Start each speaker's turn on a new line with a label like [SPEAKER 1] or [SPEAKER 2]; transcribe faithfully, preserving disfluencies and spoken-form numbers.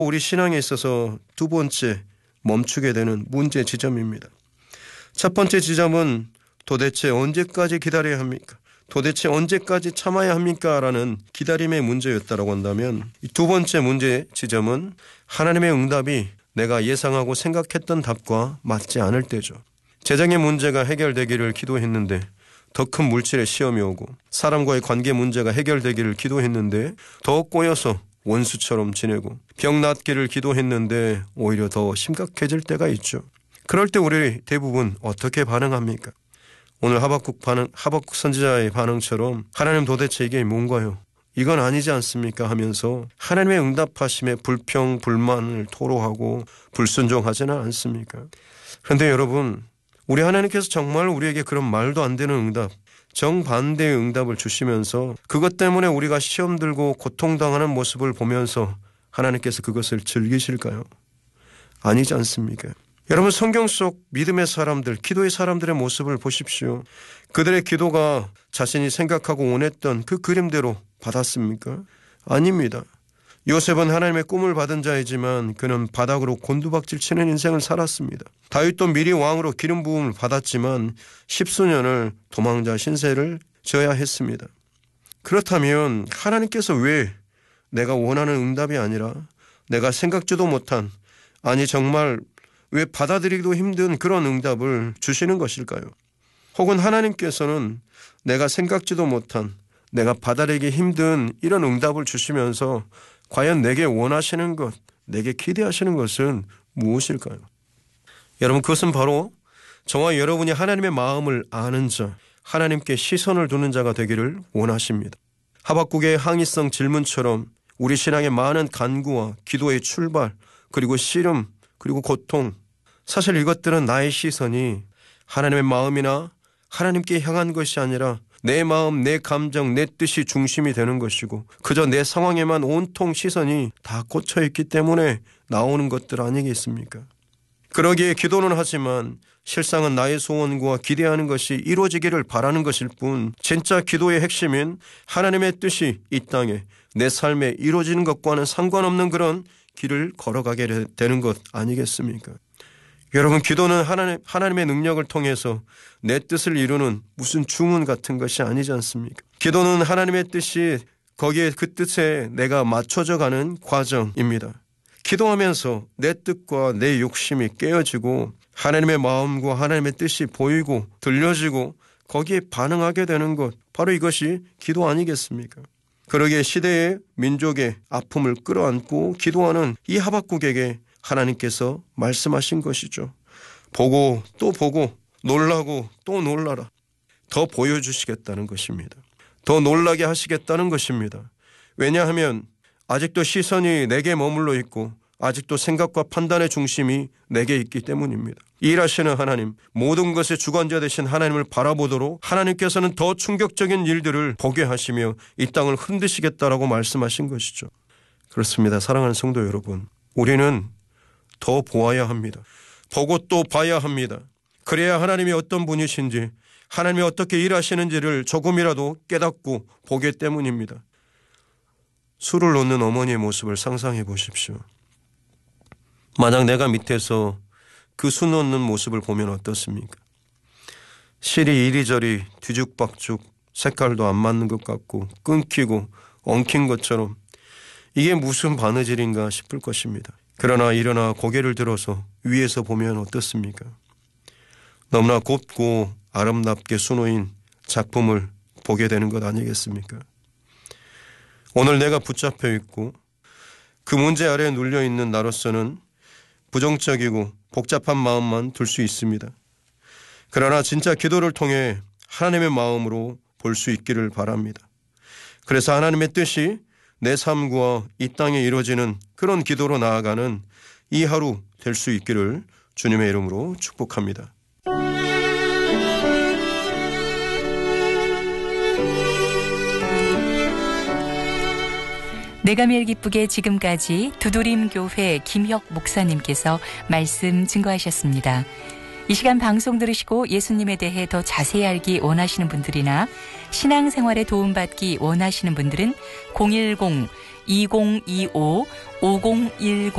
[SPEAKER 1] 우리 신앙에 있어서 두 번째 멈추게 되는 문제 지점입니다. 첫 번째 지점은 도대체 언제까지 기다려야 합니까? 도대체 언제까지 참아야 합니까? 라는 기다림의 문제였다고 한다면, 두 번째 문제 지점은 하나님의 응답이 내가 예상하고 생각했던 답과 맞지 않을 때죠. 재정의 문제가 해결되기를 기도했는데 더 큰 물질의 시험이 오고, 사람과의 관계 문제가 해결되기를 기도했는데 더 꼬여서 원수처럼 지내고, 병 낫기를 기도했는데 오히려 더 심각해질 때가 있죠. 그럴 때 우리 대부분 어떻게 반응합니까? 오늘 하박국 반응, 하박국 선지자의 반응처럼 하나님 도대체 이게 뭔가요? 이건 아니지 않습니까? 하면서 하나님의 응답하심에 불평, 불만을 토로하고 불순종하지는 않습니까? 그런데 여러분, 우리 하나님께서 정말 우리에게 그런 말도 안 되는 응답, 정반대의 응답을 주시면서 그것 때문에 우리가 시험 들고 고통당하는 모습을 보면서 하나님께서 그것을 즐기실까요? 아니지 않습니까? 여러분, 성경 속 믿음의 사람들, 기도의 사람들의 모습을 보십시오. 그들의 기도가 자신이 생각하고 원했던 그 그림대로 받았습니까? 아닙니다. 요셉은 하나님의 꿈을 받은 자이지만 그는 바닥으로 곤두박질 치는 인생을 살았습니다. 다윗도 미리 왕으로 기름 부음을 받았지만 십수년을 도망자 신세를 져야 했습니다. 그렇다면 하나님께서 왜 내가 원하는 응답이 아니라 내가 생각지도 못한, 아니 정말 왜 받아들이기도 힘든 그런 응답을 주시는 것일까요? 혹은 하나님께서는 내가 생각지도 못한, 내가 받아들이기 힘든 이런 응답을 주시면서 과연 내게 원하시는 것, 내게 기대하시는 것은 무엇일까요? 여러분, 그것은 바로 저와 여러분이 하나님의 마음을 아는 자, 하나님께 시선을 두는 자가 되기를 원하십니다. 하박국의 항의성 질문처럼 우리 신앙의 많은 간구와 기도의 출발, 그리고 씨름, 그리고 고통, 사실 이것들은 나의 시선이 하나님의 마음이나 하나님께 향한 것이 아니라 내 마음, 내 감정, 내 뜻이 중심이 되는 것이고, 그저 내 상황에만 온통 시선이 다 꽂혀 있기 때문에 나오는 것들 아니겠습니까? 그러기에 기도는 하지만 실상은 나의 소원과 기대하는 것이 이루어지기를 바라는 것일 뿐, 진짜 기도의 핵심인 하나님의 뜻이 이 땅에 내 삶에 이루어지는 것과는 상관없는 그런 길을 걸어가게 되는 것 아니겠습니까? 여러분, 기도는 하나님, 하나님의 능력을 통해서 내 뜻을 이루는 무슨 주문 같은 것이 아니지 않습니까? 기도는 하나님의 뜻이 거기에 그 뜻에 내가 맞춰져 가는 과정입니다. 기도하면서 내 뜻과 내 욕심이 깨어지고 하나님의 마음과 하나님의 뜻이 보이고 들려지고 거기에 반응하게 되는 것, 바로 이것이 기도 아니겠습니까? 그러기에 시대의 민족의 아픔을 끌어안고 기도하는 이 하박국에게 하나님께서 말씀하신 것이죠. 보고 또 보고 놀라고 또 놀라라. 더 보여주시겠다는 것입니다. 더 놀라게 하시겠다는 것입니다. 왜냐하면 아직도 시선이 내게 머물러 있고 아직도 생각과 판단의 중심이 내게 있기 때문입니다. 일하시는 하나님, 모든 것의 주관자 되신 하나님을 바라보도록 하나님께서는 더 충격적인 일들을 보게 하시며 이 땅을 흔드시겠다라고 말씀하신 것이죠. 그렇습니다. 사랑하는 성도 여러분, 우리는 더 보아야 합니다. 보고 또 봐야 합니다. 그래야 하나님이 어떤 분이신지, 하나님이 어떻게 일하시는지를 조금이라도 깨닫고 보기 때문입니다. 술을 놓는 어머니의 모습을 상상해 보십시오. 만약 내가 밑에서 그 술 놓는 모습을 보면 어떻습니까? 실이 이리저리 뒤죽박죽, 색깔도 안 맞는 것 같고 끊기고 엉킨 것처럼 이게 무슨 바느질인가 싶을 것입니다. 그러나 일어나 고개를 들어서 위에서 보면 어떻습니까? 너무나 곱고 아름답게 수놓인 작품을 보게 되는 것 아니겠습니까? 오늘 내가 붙잡혀 있고 그 문제 아래에 눌려 있는 나로서는 부정적이고 복잡한 마음만 둘 수 있습니다. 그러나 진짜 기도를 통해 하나님의 마음으로 볼 수 있기를 바랍니다. 그래서 하나님의 뜻이 내 삶과 이 땅에 이루어지는 그런 기도로 나아가는 이 하루 될 수 있기를 주님의 이름으로 축복합니다.
[SPEAKER 2] 내가매일 기쁘게 지금까지 두드림교회 김혁 목사님께서 말씀 증거하셨습니다. 이 시간 방송 들으시고 예수님에 대해 더 자세히 알기 원하시는 분들이나 신앙생활에 도움받기 원하시는 분들은 공일공 이공이오 오공일공